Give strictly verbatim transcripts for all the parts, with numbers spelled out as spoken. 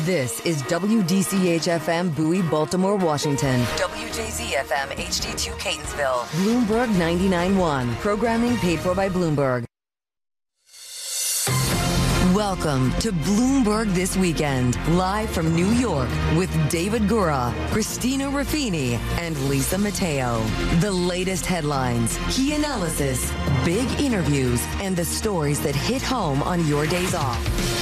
This is W D C H F M Bowie, Baltimore, Washington. W J Z F M H D two Catonsville. Bloomberg ninety-nine point one. Programming paid for by Bloomberg. Welcome to Bloomberg This Weekend, live from New York with David Gura, Christina Ruffini, and Lisa Mateo. The latest headlines, key analysis, big interviews, and the stories that hit home on your days off.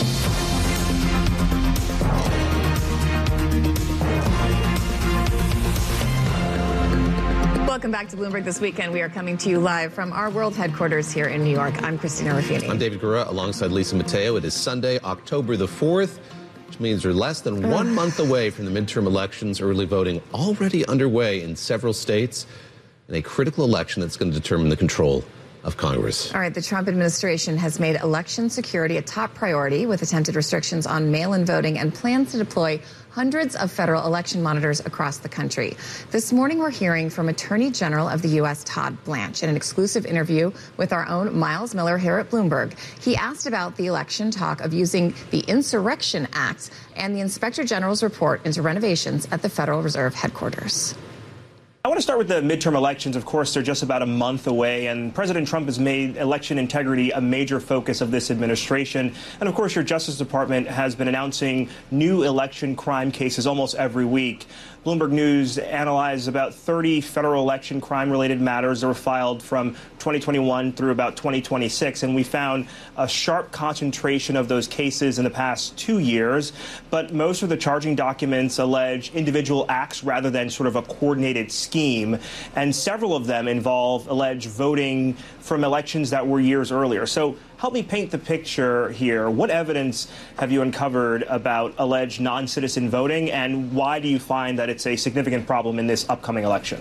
Welcome back to Bloomberg This Weekend. We are coming to you live from our world headquarters here in New York. I'm Christina Ruffini. I'm David Gura alongside Lisa Mateo. It is Sunday, October the fourth, which means we're less than one month away from the midterm elections. Early voting already underway in several states in a critical election that's going to determine the control of Congress. All right, the Trump administration has made election security a top priority with attempted restrictions on mail-in voting and plans to deploy hundreds of federal election monitors across the country. This morning, we're hearing from Attorney General of the U S Todd Blanche in an exclusive interview with our own Miles Miller here at Bloomberg. He asked about the election talk of using the Insurrection Act and the Inspector General's report into renovations at the Federal Reserve headquarters. I want to start with the midterm elections. Of course, they're just about a month away, and President Trump has made election integrity a major focus of this administration. And of course, your Justice Department has been announcing new election crime cases almost every week. Bloomberg News analyzed about thirty federal election crime-related matters that were filed from twenty twenty-one through about twenty twenty-six, and we found a sharp concentration of those cases in the past two years. But most of the charging documents allege individual acts rather than sort of a coordinated scheme, and several of them involve alleged voting from elections that were years earlier. So help me paint the picture here. What evidence have you uncovered about alleged non-citizen voting, and why do you find that it's a significant problem in this upcoming election?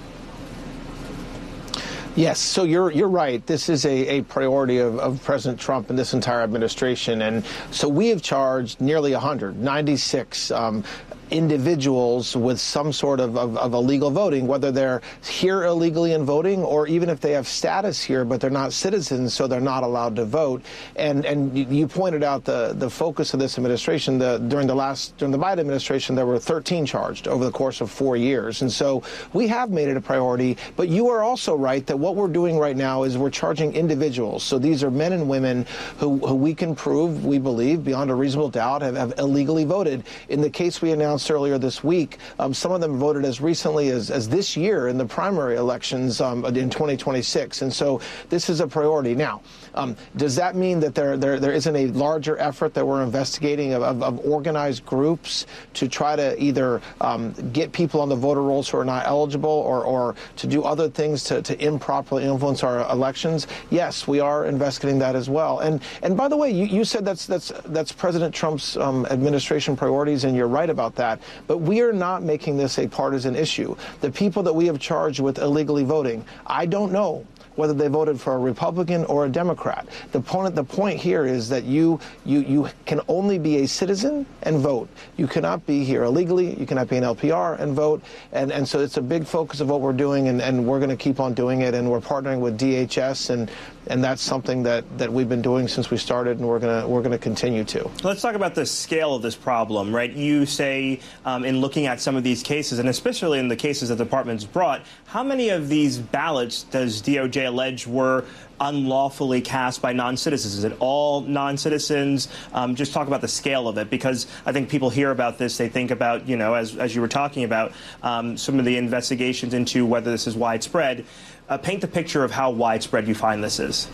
Yes, so you're you're right. This is a, a priority of, of President Trump and this entire administration. And so we have charged nearly one hundred, ninety-six um, individuals with some sort of, of, of illegal voting, whether they're here illegally and voting, or even if they have status here but they're not citizens, so they're not allowed to vote. And and you pointed out the the focus of this administration. The, during the last during the Biden administration, there were thirteen charged over the course of four years. And so we have made it a priority. But you are also right that what we're doing right now is we're charging individuals. So these are men and women who, who we can prove, we believe, beyond a reasonable doubt, have, have illegally voted. In the case we announced earlier this week, um, some of them voted as recently as, as this year in the primary elections um, in twenty twenty-six. And so this is a priority. Now, um, does that mean that there, there there isn't a larger effort that we're investigating of, of, of organized groups to try to either um, get people on the voter rolls who are not eligible, or, or to do other things to, to improperly influence our elections? Yes, we are investigating that as well. And and by the way, you, you said that's that's that's President Trump's um, administration priorities, and you're right about that. But we are not making this a partisan issue. The people that we have charged with illegally voting, I don't know whether they voted for a Republican or a Democrat. The point, the point here is that you, you, you can only be a citizen and vote. You cannot be here illegally. You cannot be an L P R and vote. And, and so it's a big focus of what we're doing, and, and we're going to keep on doing it. And we're partnering with D H S, and and that's something that, that we've been doing since we started, and we're going to we're going to continue to. Let's talk about the scale of this problem, right? You say um, in looking at some of these cases, and especially in the cases that the department's brought, how many of these ballots does D O J allege were unlawfully cast by non-citizens? Is it all non-citizens? Um, just talk about the scale of it, because I think people hear about this, they think about, you know, as, as you were talking about, um, some of the investigations into whether this is widespread. Uh, paint the picture of how widespread you find this is.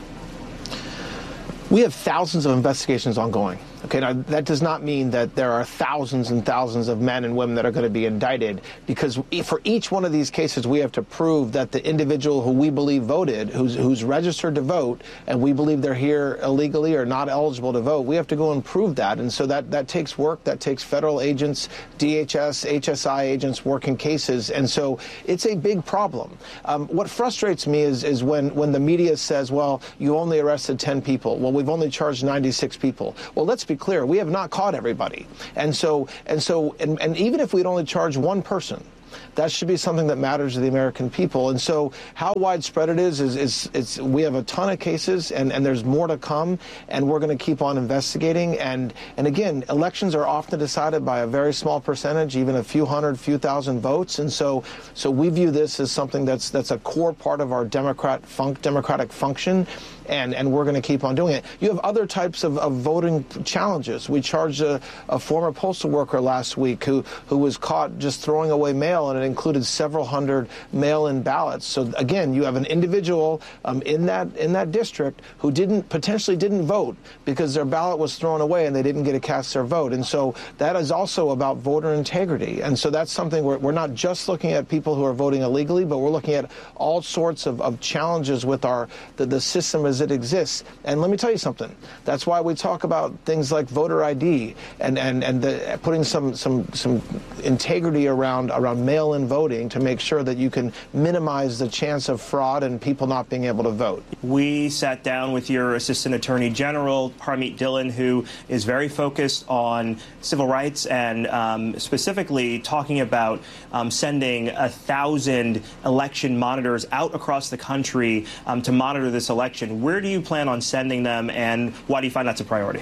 We have thousands of investigations ongoing. Okay, now that does not mean that there are thousands and thousands of men and women that are going to be indicted, because for each one of these cases, we have to prove that the individual who we believe voted, who's, who's registered to vote, and we believe they're here illegally or not eligible to vote, we have to go and prove that. And so that, that takes work. That takes federal agents, D H S, H S I agents working cases. And so it's a big problem. Um, what frustrates me is, is when, when the media says, well, you only arrested ten people. Well, we've only charged ninety-six people. Well, let's be clear, we have not caught everybody. And so, and so, and, and even if we'd only charged one person, that should be something that matters to the American people. And so how widespread it is, is, is it's, we have a ton of cases, and, and there's more to come, and we're going to keep on investigating. And, and again, elections are often decided by a very small percentage, even a few hundred, few thousand votes. And so, so we view this as something that's, that's a core part of our Democrat fun- democratic function. And, and we're going to keep on doing it. You have other types of, of voting challenges. We charged a, a former postal worker last week who, who was caught just throwing away mail, and it included several hundred mail-in ballots. So again, you have an individual um, in that in that district who didn't potentially didn't vote because their ballot was thrown away and they didn't get to cast their vote. And so that is also about voter integrity. And so that's something where we're not just looking at people who are voting illegally, but we're looking at all sorts of, of challenges with our the, the system as it exists. And let me tell you something. That's why we talk about things like voter I D and and and the, putting some some some integrity around around mail-in voting to make sure that you can minimize the chance of fraud and people not being able to vote. We sat down with your Assistant Attorney General, Harmeet Dillon, who is very focused on civil rights and um, specifically talking about um, sending a thousand election monitors out across the country um, to monitor this election. Where do you plan on sending them, and why do you find that's a priority?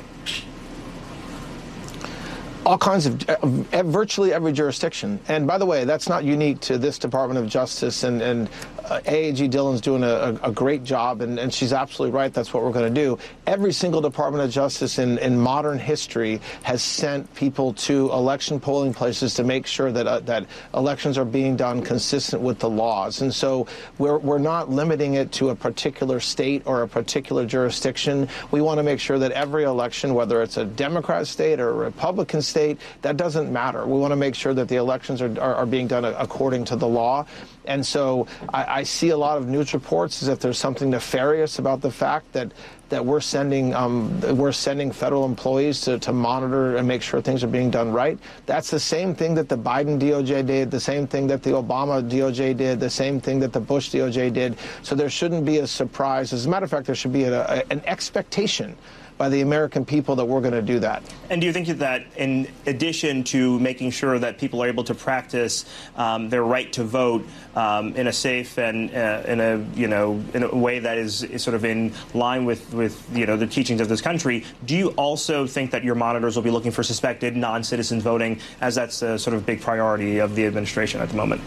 All kinds of, uh, virtually every jurisdiction. And by the way, that's not unique to this Department of Justice, and, and uh, A A G Dillon's doing a, a great job, and, and she's absolutely right. That's what we're going to do. Every single Department of Justice in, in modern history has sent people to election polling places to make sure that uh, that elections are being done consistent with the laws. And so we're, we're not limiting it to a particular state or a particular jurisdiction. We want to make sure that every election, whether it's a Democrat state or a Republican state, state, that doesn't matter. We want to make sure that the elections are, are, are being done according to the law. And so I, I see a lot of news reports as if there's something nefarious about the fact that that we're sending um, we're sending federal employees to, to monitor and make sure things are being done right. That's the same thing that the Biden D O J did, the same thing that the Obama D O J did, the same thing that the Bush D O J did. So there shouldn't be a surprise. As a matter of fact, there should be a, a, an expectation by the American people that we're going to do that. And do you think that in addition to making sure that people are able to practice um, their right to vote um, in a safe and uh, in a you know in a way that is, is sort of in line with with you know the teachings of this country, do you also think that your monitors will be looking for suspected non-citizens voting, as that's a sort of big priority of the administration at the moment?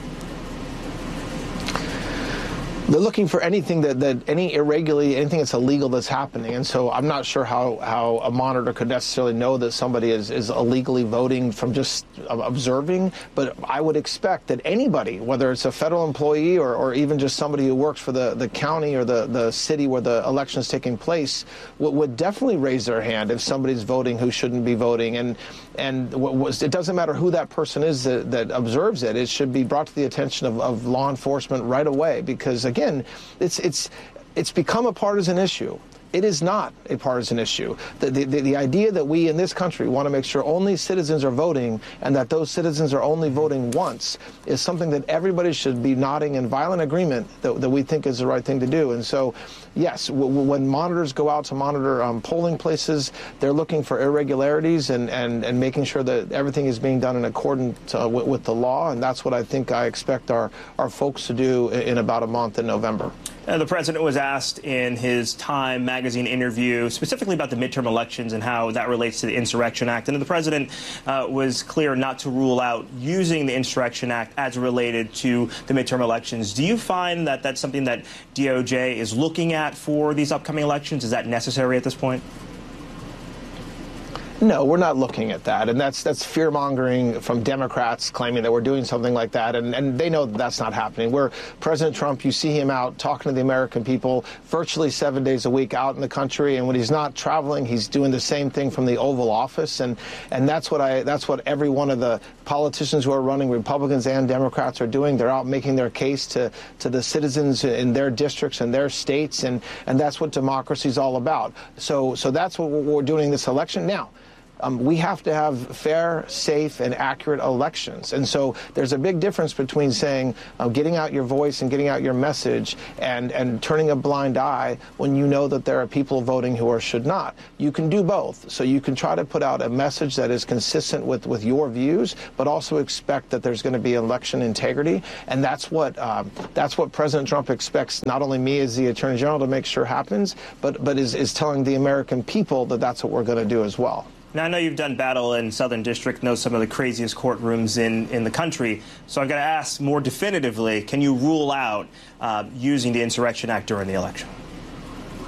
They're looking for anything that, that any irregularity, anything that's illegal that's happening. And so I'm not sure how, how a monitor could necessarily know that somebody is, is illegally voting from just observing. But I would expect that anybody, whether it's a federal employee or, or even just somebody who works for the, the county or the, the city where the election is taking place, would, would definitely raise their hand if somebody's voting who shouldn't be voting. And and what was, it doesn't matter who that person is that, that observes it. It should be brought to the attention of, of law enforcement right away, because again, it's it's it's become a partisan issue. It is not a partisan issue. The, the, the idea that we in this country want to make sure only citizens are voting and that those citizens are only voting once is something that everybody should be nodding in violent agreement that, that we think is the right thing to do. And so, yes, w when monitors go out to monitor um, polling places, they're looking for irregularities and, and, and making sure that everything is being done in accordance uh, with, with the law. And that's what I think I expect our, our folks to do in, in about a month in November. Uh, the president was asked in his Time magazine interview specifically about the midterm elections and how that relates to the Insurrection Act. And the president uh, was clear not to rule out using the Insurrection Act as related to the midterm elections. Do you find that that's something that D O J is looking at for these upcoming elections? Is that necessary at this point? No, we're not looking at that. And that's that's fear-mongering from Democrats claiming that we're doing something like that. And, and they know that that's not happening. We're President Trump, you see him out talking to the American people virtually seven days a week out in the country. And when he's not traveling, he's doing the same thing from the Oval Office. And and that's what I that's what every one of the politicians who are running, Republicans and Democrats, are doing. They're out making their case to, to the citizens in their districts and their states. And, and that's what democracy is all about. So, so that's what we're doing this election. Now, Um, we have to have fair, safe, and accurate elections. And so there's a big difference between saying, uh, getting out your voice and getting out your message and, and turning a blind eye when you know that there are people voting who are should not. You can do both. So you can try to put out a message that is consistent with, with your views, but also expect that there's going to be election integrity. And that's what uh, that's what President Trump expects not only me as the Attorney General to make sure happens, but, but is, is telling the American people that that's what we're going to do as well. Now, I know you've done battle in Southern District, know some of the craziest courtrooms in, in the country. So I've got to ask more definitively, can you rule out uh, using the Insurrection Act during the election?